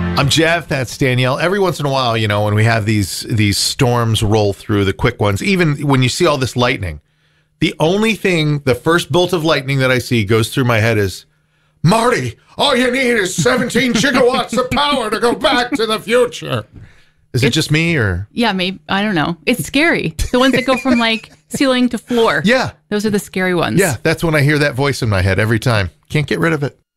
I'm Jeff. That's Danielle. Every once in a while, when we have these storms roll through, the quick ones, even when you see all this lightning, the first bolt of lightning that I see goes through my head is, Marty, all you need is 17 gigawatts of power to go back to the future. Is it just me or? Yeah, maybe. I don't know. It's scary. The ones that go from like ceiling to floor. Yeah. Those are the scary ones. Yeah, that's when I hear that voice in my head every time. Can't get rid of it.